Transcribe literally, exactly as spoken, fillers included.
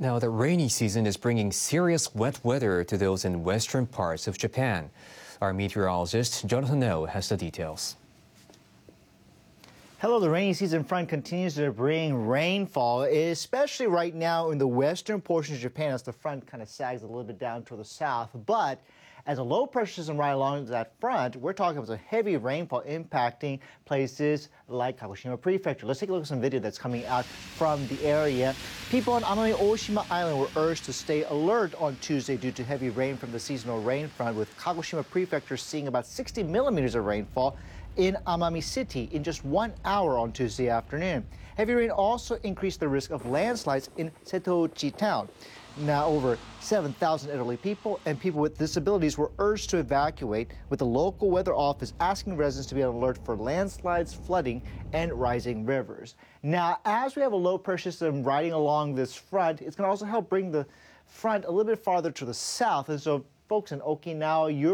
Now, the rainy season is bringing serious wet weather to those in western parts of Japan. Our meteorologist, Jonathan Oh, has the details. Hello, the rainy season front continues to bring rainfall, especially right now in the western portion of Japan as the front kind of sags a little bit down toward the south. But as a low pressure system right along that front, we're talking about a heavy rainfall impacting places like Kagoshima Prefecture. Let's take a look at some video that's coming out from the area. People on Amami Oshima Island were urged to stay alert on Tuesday due to heavy rain from the seasonal rain front, with Kagoshima Prefecture seeing about sixty millimeters of rainfall in Amami City in just one hour on Tuesday afternoon. Heavy rain also increased the risk of landslides in Setouchi town. Now, over seven thousand elderly people and people with disabilities were urged to evacuate, with the local weather office asking residents to be on alert for landslides, flooding, and rising rivers. Now, as we have a low pressure system riding along this front, it's going to also help bring the front a little bit farther to the south. And so, folks in Okinawa, you're